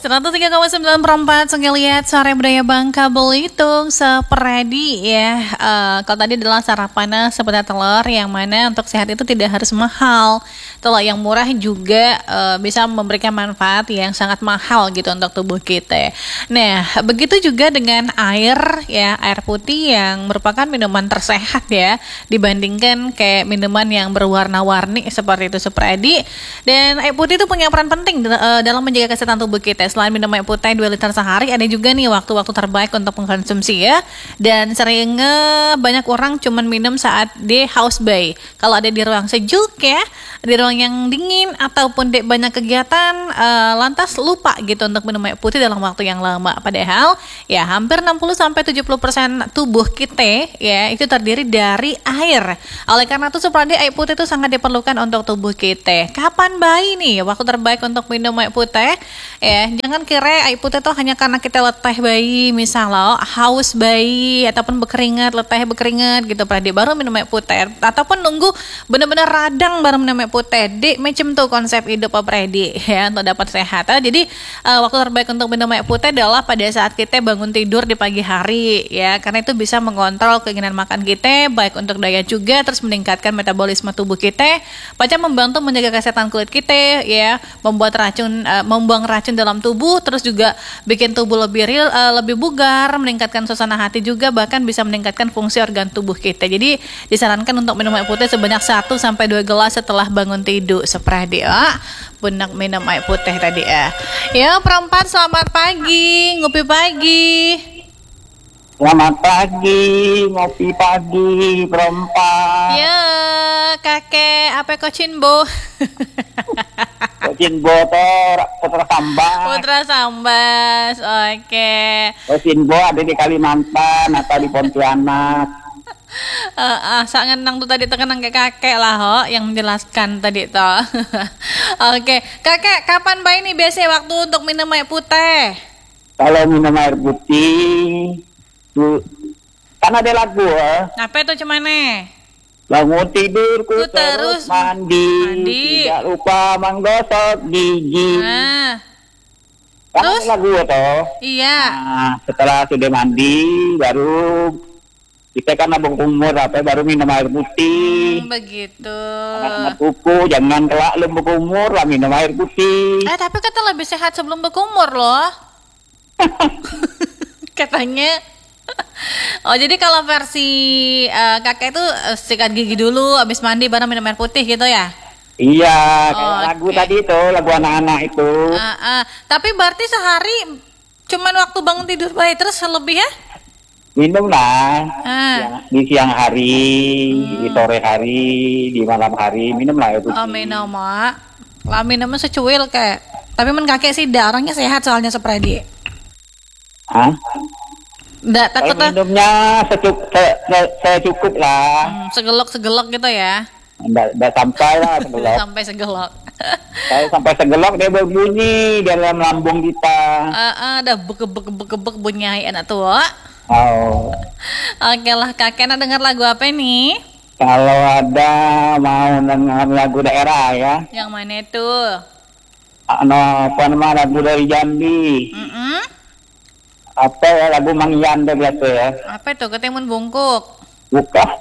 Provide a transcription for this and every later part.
103,9 lihat sore budaya Bangka Belitung seperedi ya. Kalau tadi adalah sarapan seperti telur yang mana untuk sehat itu tidak harus mahal. Telur yang murah juga bisa memberikan manfaat yang sangat mahal gitu untuk tubuh kita. Nah, begitu juga dengan air ya, air putih yang merupakan minuman tersehat ya dibandingkan kayak minuman yang berwarna-warni seperti itu seperedi. Dan air putih itu punya peran penting dalam menjaga kesehatan tubuh kita. Selain minum air putih 2 liter sehari, ada juga nih waktu-waktu terbaik untuk mengkonsumsi ya. Dan seringnya banyak orang cuman minum saat dia haus bayi. Kalau ada di ruang sejuk ya, di ruang yang dingin ataupun di banyak kegiatan, lantas lupa gitu untuk minum air putih dalam waktu yang lama. Padahal ya hampir 60-70% tubuh kita ya itu terdiri dari air. Oleh karena itu seperti air putih itu sangat diperlukan untuk tubuh kita. Kapan bayi nih waktu terbaik untuk minum air putih? Ya, jangan kira air putih itu hanya karena kita letih bayi, misalnya haus bayi ataupun berkeringat, letih berkeringat gitu, baru minum air putih ataupun nunggu benar-benar radang baru minum air putih. Macam tuh konsep hidup Predi ya untuk dapat sehat. Jadi waktu terbaik untuk minum air putih adalah pada saat kita bangun tidur di pagi hari ya, karena itu bisa mengontrol keinginan makan kita, baik untuk daya juga, terus meningkatkan metabolisme tubuh kita, baca membantu menjaga kesehatan kulit kita ya, membuang racun dalam tubuh, terus juga bikin tubuh lebih bugar, meningkatkan suasana hati juga, bahkan bisa meningkatkan fungsi organ tubuh kita. Jadi disarankan untuk minum air putih sebanyak 1-2 gelas setelah bangun tidur seperti ya. Benak minum air putih tadi ya. Ya, perempat selamat pagi, ngopi pagi. Selamat pagi, ngopi pagi, perempat. Ya, kakek apa Kocinbo? Kocinbo Putra Sambas. Putra Sambas, oke. Kocinbo ada di Kalimantan atau di Pontianak. Sangat nang tuh tadi tekan ke kakek lah ho yang menjelaskan tadi toh. Oke, kakek kapan bayi nih biasanya waktu untuk minum air putih? Kalau minum air putih, kan ada lagu ya. Apa itu cemane? Bangun tidurku terus mandi, tidak lupa menggosok gigi. Kan Terus? ada lagu ya toh. Iya. Nah, setelah sudah mandi baru kita kan nabung umur baru minum air putih. Begitu. Anak kuku jangan kelak lembek umur lah minum air putih. Tapi kata lebih sehat sebelum berumur loh. Katanya. Oh, jadi kalau versi kakek itu sikat gigi dulu, habis mandi baru minum air putih gitu ya? Iya, kayak lagu tadi itu, lagu anak-anak itu. Tapi berarti sehari cuman waktu bangun tidur bayi terus lebih ya? Minum lah, di siang hari, di sore hari, di malam hari, minum lah itu. Oh, minum mak. Lah minumnya secuil kayak. Tapi men kakek sih orangnya sehat soalnya seperti. Nggak takut lah. Minumnya secukup lah. Segelok gitu ya? Nggak sampai lah segelok. Sampai segelok. Kalau sampai segelok dia berbunyi dalam lambung kita. Ada bekebek bunyi anak tua. Oh. Oke lah, kakek nak dengar lagu apa nih? Kalau ada mau dengar lagu daerah ya. Yang mana itu? Apa nama lagu dari Jambi? Apa ya lagu Mang Yanda biasa ya? Apa itu? Ketimun bungkuk. Bukan.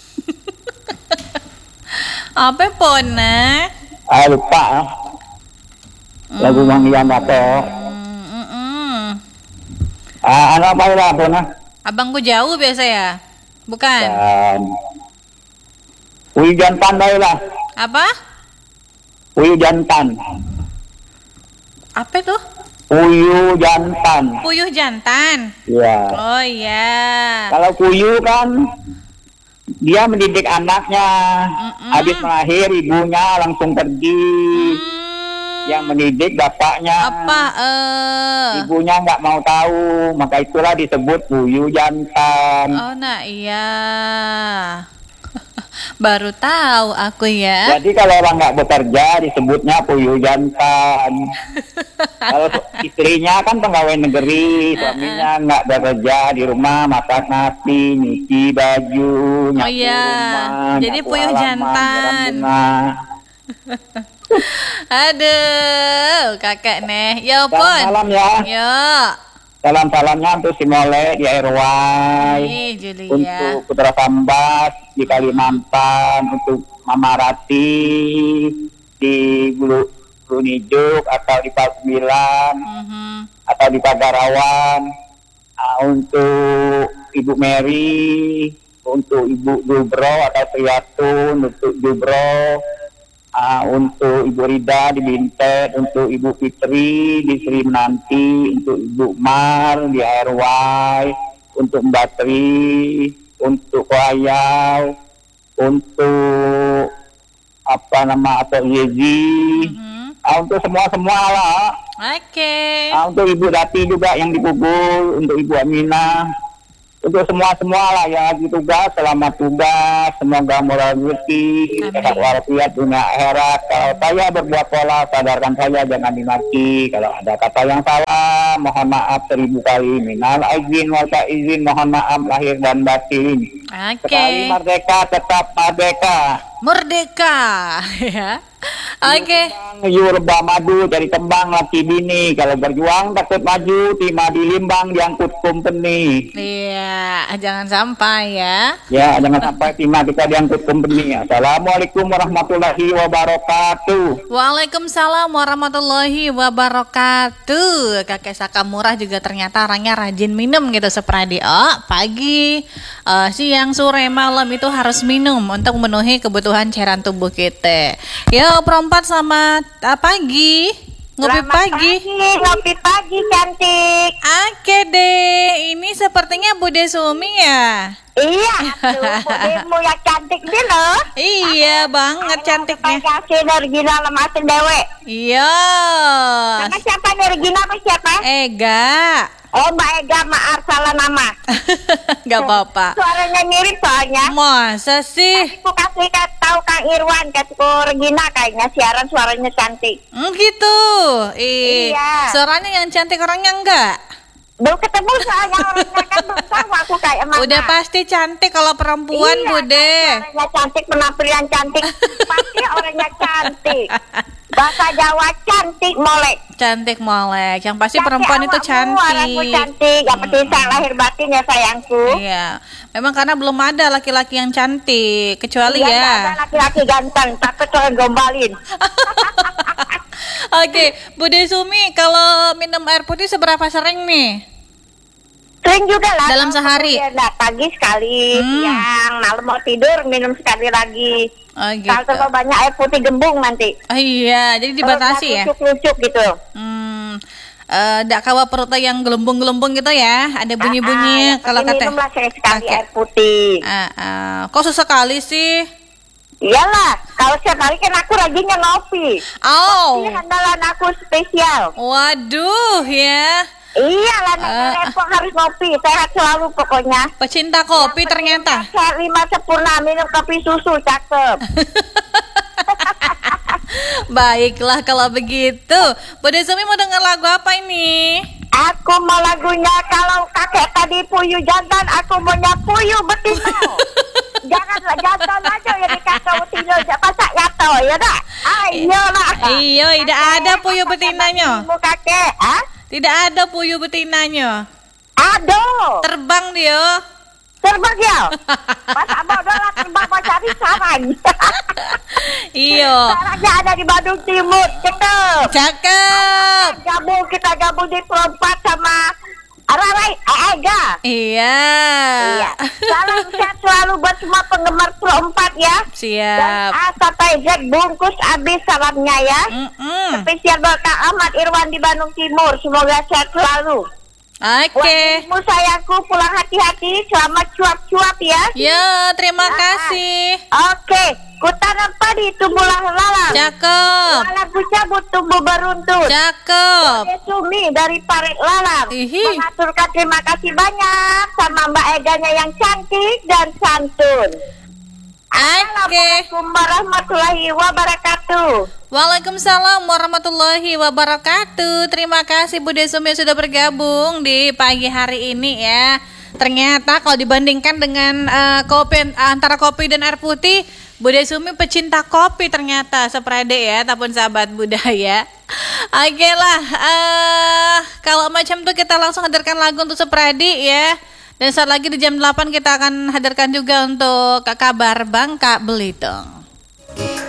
Apa pona? Lupa. Lagu Mang Yanda tuh. Apa ya pona? Abangku jauh biasa ya? Bukan? Puyuh Jantan lah. Apa? Puyuh Jantan. Apa itu? Puyuh Jantan. Puyuh jantan? Iya. Oh iya. Kalau puyuh kan dia mendidik anaknya. Habis melahir ibunya langsung pergi. Yang mendidik bapaknya. Ibunya nggak mau tahu, maka itulah disebut puyuh jantan. Oh nah iya. Baru tahu aku ya. Jadi kalau orang nggak bekerja disebutnya puyuh jantan. Kalau istrinya kan pegawai negeri, suaminya nggak bekerja di rumah, masak nasi, nyuci baju, nyapu rumah, jadi puyuh jantan. Aduh, kakak nih. Ya Selamat pun. malam ya. Yo. Salam-salamnya untuk si Mole di RY, Nih, Julia. untuk Putra Sambas di Kalimantan, untuk Mama Rati di Bulu Nijuk atau di Pasmilan atau di Pagarawan, untuk Ibu Mary, untuk Ibu Jubro atau Triatun, untuk Jubro, untuk Ibu Rida di Bintet, untuk Ibu Fitri di Sri Menanti, untuk Ibu Mar di RY, untuk Mbak Tri, untuk Koayau, untuk atau Yezi, untuk semua lah. Oke. Untuk Ibu Dati juga yang di Bubul, untuk Ibu Aminah, untuk semua lah yang lagi tugas, selamat tugas, semoga moral rezeki, sehat walafiat dunia akhirat. Kalau saya berbuat pola, sadarkan saya, jangan dimaki. Kalau ada kata yang salah, mohon maaf 1000 kali. Minal aizin wal faizin, mohon maaf lahir dan batin. Sekali merdeka, tetap merdeka. Merdeka, ya. Oke. Yurba madu dari kembang laki bini. Kalau berjuang takut maju, timah di limbang diangkut company. Iya, jangan sampai ya. Ya, jangan sampai timah kita diangkut company. Assalamualaikum warahmatullahi wabarakatuh. Waalaikumsalam warahmatullahi wabarakatuh. Kakek Sakamura juga ternyata orangnya rajin minum gitu sepradi. Pagi, siang, sore, malam itu harus minum untuk memenuhi kebutuhan cairan tubuh kita. Yo, perempat selamat pagi. Ngopi pagi cantik. Oke deh, ini sepertinya Bude Sumi ya. Iya, tuh budemu yang cantik dia loh. Iya banget cantiknya. Kasih original sama asin dewe. Iya. Nama siapa nih original apa siapa? Ega. Oh, Mbak Ega, maaf salah nama. Gak apa-apa. Suaranya mirip soalnya. Masa sih? Aku kasih tahu Kang Irwan, kasih Regina kayaknya siaran suaranya cantik. Gitu. Iya. Suaranya yang cantik orangnya enggak? Belum ketemu soalnya orangnya kan belum tahu aku kayak mana. Udah pasti cantik kalau perempuan, iya, Bude. Orangnya cantik, penampilan cantik, pasti orangnya cantik. Bahasa Jawa cantik molek. Cantik molek. Yang pasti Cantik perempuan itu awakmu, cantik. Orangmu cantik. Yang penting saya lahir batin ya sayangku. Iya. Memang karena belum ada laki-laki yang cantik, kecuali iya, ya. ada laki-laki ganteng, tapi tuh gombalin. Oke, Bude Sumi, kalau minum air putih seberapa sering nih? Sering juga lah. Dalam sehari? Nah, pagi sekali, siang, malam mau tidur minum sekali lagi. Oh gitu. Kalau terlalu banyak air putih gembung nanti. Oh iya, jadi dibatasi ya? Lucuk-lucuk gitu. Nggak kawa perutnya yang gelembung-gelembung gitu ya? Ada bunyi-bunyi kalau kata. Minumlah sekali air putih. Kok sesekali sih? Iyalah, kalau setiap hari kan aku rajinnya ngopi. Oh. Kopi andalan aku spesial. Waduh ya. Iya lah, repot harus ngopi. Sehat selalu pokoknya. Pecinta kopi ternyata. Sehat 5 sempurna, minum kopi susu, cakep. Baiklah kalau begitu. Bude Sumi mau dengar lagu apa ini? Aku mau lagunya kalau kakek tadi puyuh jantan, aku maunya puyuh betina. Jangan jantan aja ya dikakak betina, pasak gato ya dah. Ayo lah. Iyo, tidak ada puyuh betinanya. Kakek, Tidak ada puyuh betinanya. Aduh. Terbang dia. Terbang ya. Masa bodoh lah terbang mau cari sarang. Iyo. Sarangnya ada di Bandung Timur. Cakep. Cakep. Kita gabung di Perempat sama Ararai Ega. Iya. Iya. Salam sehat selalu buat semua penggemar Perempat ya. Siap. Dan A sampai Z bungkus habis salamnya ya. Spesial buat Kak Ahmad Irwan di Bandung Timur. Semoga sehat selalu. Oke. Wajibmu sayangku pulang hati-hati. Selamat cuap-cuap ya. Ya, terima kasih. Oke. Kutanam padi tumbuh lalang. Cakep. Lalang cabut tumbuh beruntun. Cakep. Sumi dari Parit Lalang. Mengaturkan terima kasih banyak sama Mbak Eganya yang cantik dan santun. Assalamualaikum warahmatullahi wabarakatuh. Waalaikumsalam warahmatullahi wabarakatuh. Terima kasih Bude Sumi sudah bergabung di pagi hari ini ya. Ternyata kalau dibandingkan dengan kopi antara kopi dan air putih, Bude Sumi pecinta kopi ternyata Seprade ya, ataupun sahabat budaya. Oke lah, kalau macam itu kita langsung hadirkan lagu untuk Seprade ya. Dan saat lagi di jam 8 kita akan hadirkan juga untuk kabar Bangka Belitung.